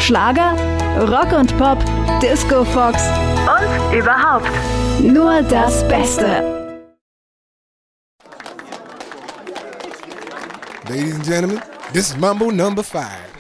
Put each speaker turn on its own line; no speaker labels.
Schlager, Rock und Pop, Disco Fox und überhaupt nur das Beste.
Ladies and gentlemen, this is Mambo number 5.